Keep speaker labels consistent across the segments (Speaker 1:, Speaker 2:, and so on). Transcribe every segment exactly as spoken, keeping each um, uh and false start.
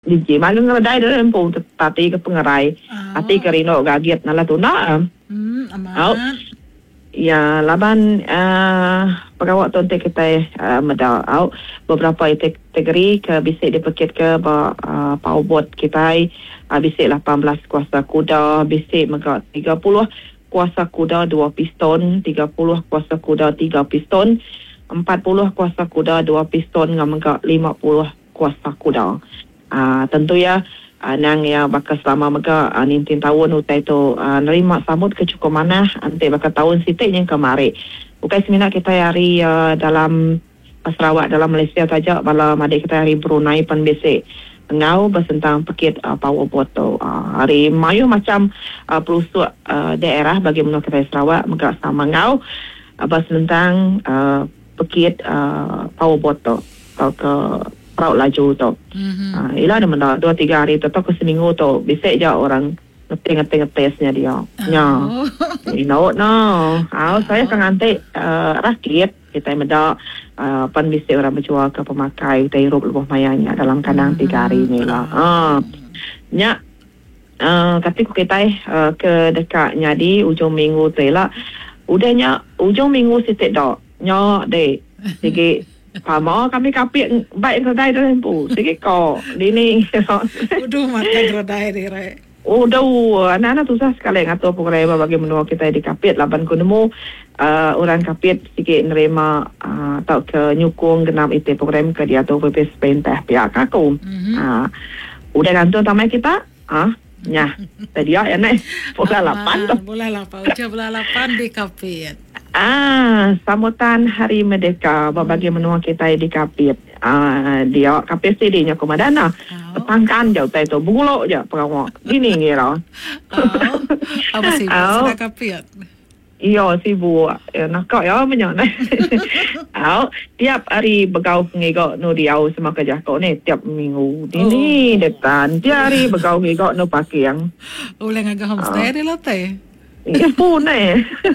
Speaker 1: Diji magang ngeradai dah empu tati ke pengerai. Ati kerino gagiat nala tuna.
Speaker 2: Hmm, amat.
Speaker 1: Ya, laban uh, pegawai tu kita uh, medal out beberapa kategori ke bisik dipekit ke ba uh, powerboat kita uh, bisik lapan belas kuasa kuda, bisik mega tiga puluh kuasa kuda dua piston, tiga puluh kuasa kuda tiga piston, empat puluh kuasa kuda dua piston dengan mega lima puluh kuasa kuda. Uh, tentu ya Uh, nang ya bakal selama mereka uh, nintin tahun utai tu uh, nerima sambut ke cukup mana ante bakal tahun sitik yang kemari. Bukan semina kita hari uh, dalam uh, Sarawak dalam Malaysia saja bala madik kita hari Brunei pan besek ngau bersentang pekit uh, powerboat tu uh, hari mayu macam uh, pelusuk uh, daerah bagi menua kita Sarawak mereka sama ngau uh, bersentang uh, pekit uh, powerboat tu atau ke peraut laju tu. Mm-hmm. Uh, ialah ada benda dua tiga hari tu atau ke seminggu tu bisik je orang ngeteng-ngeteng-ngetesnya dia. Oh. Ya. You know no. Ah, oh, saya akan nanti uh, rakyat kita benda uh, pan bisik orang berjual ke pemakai utai rup lebih mayanya dalam kandang mm-hmm. tiga hari ni lah. Ah. Nya uh, ketika kita uh, ke dekatnya di ujung minggu tu lah. Udahnya ujung minggu sitik dak. Nya dek. Sikit Pama kami kapit baik kedai dah lempu. Sikit kau. Dini.
Speaker 2: Udah mata kedai ni re.
Speaker 1: Udah anak-anak susah sekali ngatur program bagi menua kita di kapit laban ku nemu uh, orang kapit sikit nerima uh, atau ke nyukung genam itu program ke dia tu P P S pentah pihak aku. Mm-hmm. Uh, udah gantung tamai kita? Ah, uh, nya. Tadi ya nek bola lapan tu.
Speaker 2: Bola lapan, uca bola lapan di kapit.
Speaker 1: Ah, sambutan Hari Merdeka bagi menua kita di kapit. Ah, dia kapit sedinya komadana. Oh. Petangkan jauh tai tu bungulok je pengawak. Ini ngira.
Speaker 2: Oh. Apa sih oh. Kapit?
Speaker 1: Iyo sibuk. Ya, nak kau ya banyak. Oh, tiap hari begau ngigok nu diau sama kerja kau ni tiap minggu. Ini oh. depan tiap hari begau ngigok nu pakai yang.
Speaker 2: Ulang agak homestay di lote.
Speaker 1: Ya pun eh.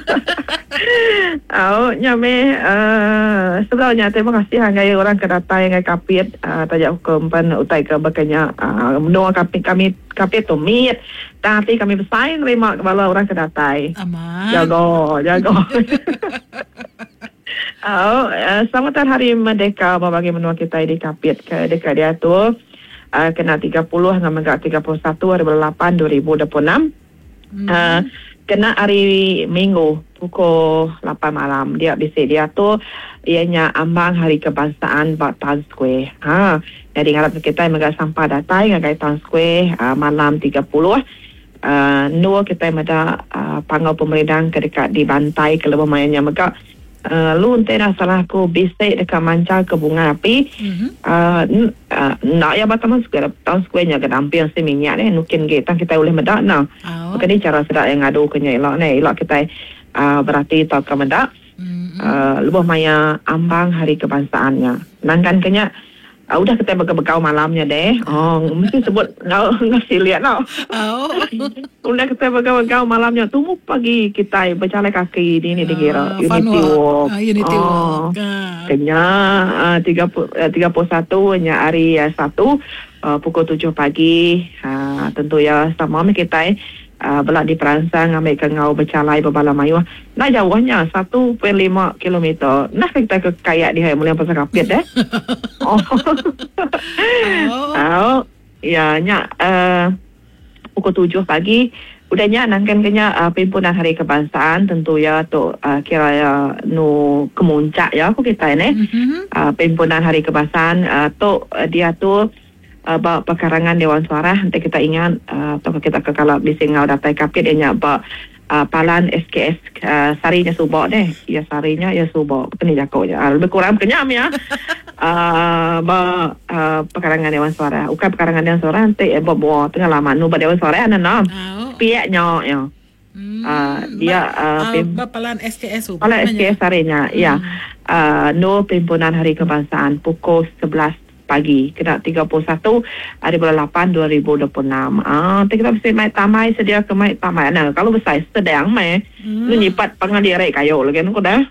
Speaker 1: Oh, nyame uh, sebenarnya terima kasih hangai orang kedatai ngai kapit uh, tajak hukum utai ke bakanya uh, menua kapit kami kapit tu mit tapi kami bersaing terima kepala orang kedatai.
Speaker 2: Aman.
Speaker 1: Jago, jago. Oh, uh, sambutan Hari Merdeka bagi menua kita di kapit ke dekat dia tu uh, kena tiga puluh hingga tiga puluh satu hari lapan dua ribu dua puluh enam. Hmm. Uh, kena hari Minggu pukul lapan malam dia bisik dia tu ianya ambang Hari Kebangsaan buat Town Square. Ha, jadi harap kita megak sampah datai ngagai Town Square uh, malam tiga puluh. Uh, nur kita meda uh, pangau pemerintah ke dekat di bantai ke lebih mayanya megak uh, lu ente dah salah aku bisik dekat mancar ke bunga api. Mm-hmm. Uh, uh, nak ya Town Square Town Square nya ke damping si minyak ni mungkin kita kita boleh medak nah. Oh. Maka ni cara sedak yang ngadu ke nya elok ni elok kita uh, berarti tak ke medak. Mm-hmm. Uh, lebih maya ambang Hari Kebangsaannya. Nangkan kenya uh, udah kita bekau-bekau malamnya deh. Oh, mesti sebut ngau ngasih lihat tau. Oh. Udah kita bekau-bekau malamnya. Tunggu pagi kita berjalan kaki di ini uh, dikira Unity Walk. Uh, Unity Walk. Uh. Kenya uh, tiga puluh satu nya hari uh, satu uh, pukul tujuh pagi. Uh, tentu ya sama kita Uh, belak di perangsang ambil ke ngau bercalai berbala mayu. Nah jauhnya satu perpuluhan lima kilometer. Nah kita ke kayak di hai mulai pasal kapit deh. Oh. Oh. Oh. Ya nya uh, pukul tujuh pagi udahnya nangkan kenya uh, pimpinan Hari Kebangsaan tentu ya tu uh, kira uh, nu kemuncak ya aku kita ini. Mm-hmm. Uh, pimpinan Hari Kebangsaan uh, tu uh, dia tu Uh, ba pekarangan Dewan Suara nanti kita ingat uh, atau kita ke kalau bising ngau datai kapit dia ba uh, palan S K S uh, sarinya subok deh ya sarinya ya subok kini jakonya uh, lebih kurang kenyam ya uh, ba uh, pekarangan Dewan Suara ukai pekarangan Dewan Suara nanti eh, bawa tengah lama nu ba Dewan Suara ana nam oh. Piaknya ya hmm. uh, dia uh, pim-
Speaker 2: uh, palan S K S
Speaker 1: palan S K S sarinya hmm. ya uh, nu pimpinan Hari Kebangsaan pukul sebelas pagi kena tiga puluh satu hari bulan lapan dua ribu dua puluh enam. Ah, kita mesti mai tamai sedia ke mai tamai. Nah, kalau besar sedang mai, hmm. lu nyipat pengadirek kayu lagi nu dah.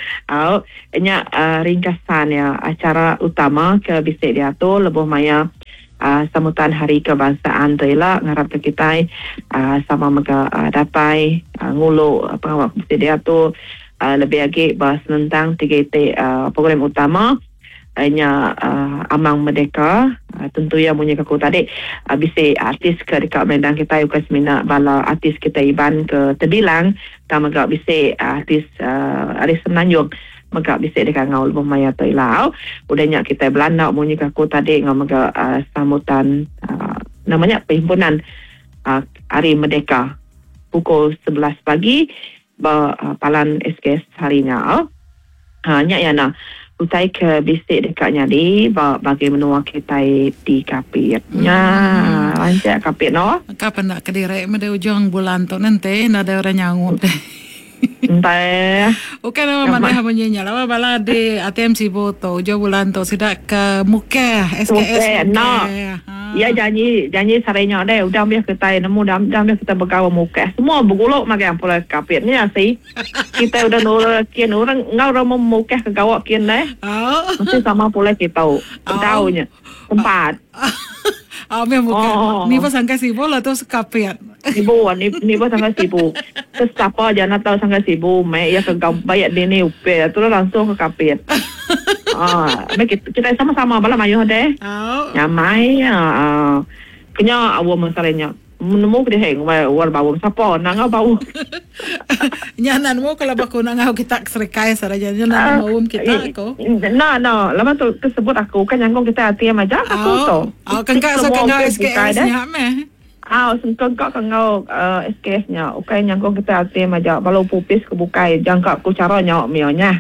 Speaker 1: Oh, nya uh, ringkasan ya acara utama ke bisik dia tu lebih maya uh, sambutan Hari Kebangsaan tu ialah ngarap ke kita uh, sama mega uh, dapai uh, ngulu uh, pengawal komisi dia tu uh, lebih lagi bahas tentang tiga t uh, program utama hanya uh, Amang Merdeka. Uh, tentu yang punya kaku tadi uh, bisa artis ke dekat medan kita yukas mina bala artis kita iban ke terbilang kama gak bisa uh, artis uh, Aris Semenanjung maka bisa dekat ngau lebih maya tu ilau udahnya kita Belanda punya kaku tadi ngau mega uh, sambutan uh, namanya perhimpunan uh, Hari Merdeka pukul sebelas pagi ba uh, palan S K S harinya hanya uh, ya nah utai ke bisik dekatnya di bagi menua kita di kapitnya hmm. Lancar kapit no
Speaker 2: kapan nak kediri mede ujung bulan tu nanti ada orang nyangut deh
Speaker 1: entah
Speaker 2: oke nama mana hamunya lawa bala di A T M si boto ujung bulan tu sidak ke muka S K S
Speaker 1: no ya janji janji sarenya deh udah biar kita nemu dah dah biar kita berkawan muka semua bergulok makan pola kapitnya sih kita udah nurut kian orang ngau orang muka ke gawak kian deh mesti sama pola kita tahunya tempat
Speaker 2: ah memang bukan ni pas sangka sibuk lah tu kapit
Speaker 1: sibuk ni ni pas sangka sibuk terus siapa aja nak tahu sangka sibuk mai ya ke gawak bayar dia ni upe tu langsung ke kapit ah kita kita sama-sama bala mayu deh ya mai ah kenya awak masalahnya nemu ke heng war bau siapa nang bau
Speaker 2: nyanan mo kalau baku nang kita serkai saja nyanan mau kita ko
Speaker 1: no no lama tu tersebut aku kan yang kita hati aja aku tu
Speaker 2: oh kan kau so kan S K S nya me
Speaker 1: ah sengkau kau kan kau S K S nya okay yang kita hati aja balau pupis ke bukai jangka ku caranya mionya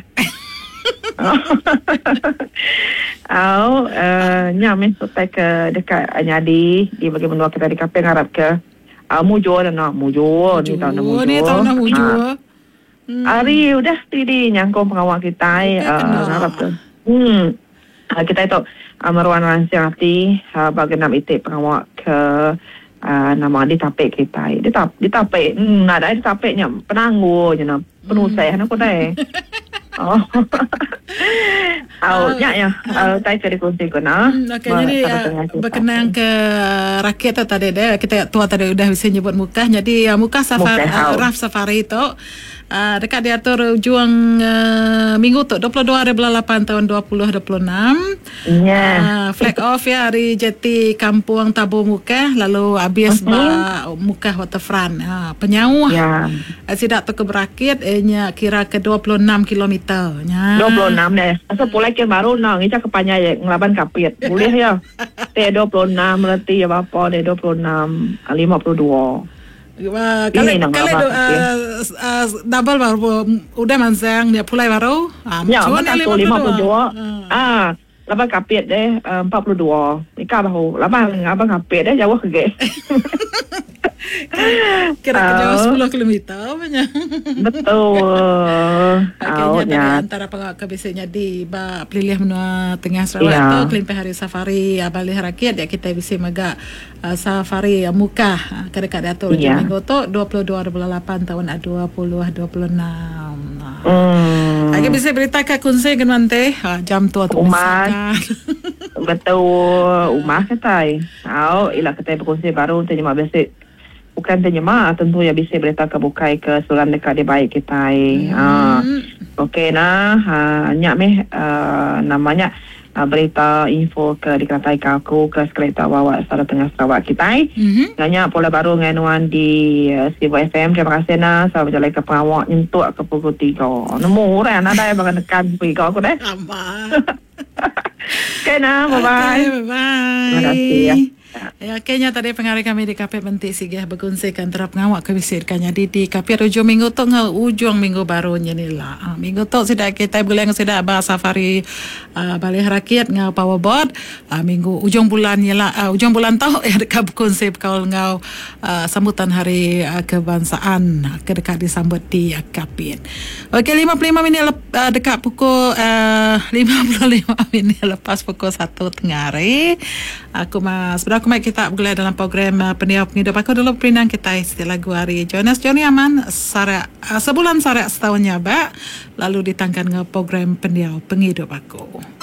Speaker 1: au nyamin sotai ke dekat nyadi di bagi menua kita di kape ngarap ke uh, mujo dan nak mujo ni tahun mujo
Speaker 2: ni tahun mujo
Speaker 1: hari udah tadi nyangkong pengawal kita ngarap ke hmm kita itu Marwan Ransiati bagi nam itu pengawal ke nama di tapek kita di tap di tapek hmm ada di tapeknya penanggu je nak penuh saya nak kau dah oh, oh, ya ya, saya cari kunci kena.
Speaker 2: Okey, jadi uh, berkenaan ke rakyat tadi deh, kita tua tadi udah bisa nyebut muka, jadi uh, muka safari, uh, Raf Safari itu uh, dekat diatur juang uh, minggu tu dua puluh dua hari bulan lapan tahun dua ribu dua puluh enam.
Speaker 1: Yeah.
Speaker 2: Uh, flag off ya hari jeti Kampung Tabu Muka, lalu habis uh-huh. ba Muka Waterfront. Uh, penyauh. Yeah. Uh, sidak tu ke berakit, eh, kira ke dua puluh enam kilometer. Nya.
Speaker 1: dua puluh enam deh. Asal pula kian baru nang ini cak kepanjang ngelaban kapit. Boleh ya. Teh dua puluh enam letih ya bapa deh dua puluh enam lima puluh dua.
Speaker 2: Wah, kalau kalau double baru udah mansang dia pulai baru.
Speaker 1: Ah, ya, betul lima puluh dua. Ah, laban kapit deh empat puluh dua. Nikah bahu. Laban abang kapit deh jauh ke.
Speaker 2: Kira-kira jauh sepuluh kilometer banyak.
Speaker 1: Betul.
Speaker 2: Akhirnya antara pengawal kebiasanya di ba pilih menua tengah Sarawak tu kelimpe hari safari Balai Rakyat ya kita bisa mega uh, safari uh, muka uh, kedekat datuk yeah. Minggu tu dua puluh dua bulan lapan tahun dua ribu dua puluh enam. Hmm. Lagi bisa berita ke kunci kan mante uh, jam tua tu
Speaker 1: Umar. Betul. Umar kata. Au ila kata berkunci baru tanya mak biasa bukan terjemah tentu ya bisa berita kebukai ke suran dekat di baik kita. Hmm. Uh, Okey nah, uh, nyak meh uh, namanya uh, berita info ke dikatai kaku ke sekelita bawa Sarawak Tengah Sarawak kita. Mm-hmm. Nyak pola baru nganuan di uh, Sibu F M. Terima kasih nah saya berjalan ke pengawak nyentuk ke pukul tiga. Nemu orang ada yang bakal nekan tiga aku deh.
Speaker 2: Lama.
Speaker 1: Okey nah, bye bye.
Speaker 2: Okay, bye bye.
Speaker 1: Terima kasih ya.
Speaker 2: Ya, kayaknya tadi pengarah kami di K P Bentik Sigah berkongsikan terap ngawak kewisirkannya di di K P ujung minggu tu ngau ujung minggu barunya ni lah. Ha, minggu tu sudah kita boleh sudah bah safari uh, Balai Rakyat ngau powerboard. Uh, minggu ujung bulan ni lah, uh, ujung bulan tahu ya dekat berkongsi kau ngau uh, sambutan hari uh, kebangsaan uh, kedekat disambut di uh, K P. Okey, lima puluh lima minit lep, uh, dekat pukul uh, lima puluh lima minit lepas pukul satu tengah hari. Aku mas Kemarin kita bergelar dalam program uh, Pendiam Penghidup. Aku dulu perinang kita istilah lagu hari Jonas Johnny Aman Sarak, uh, sebulan sarak setahunnya bak lalu ditangkan ke program Pendiam Penghidup aku.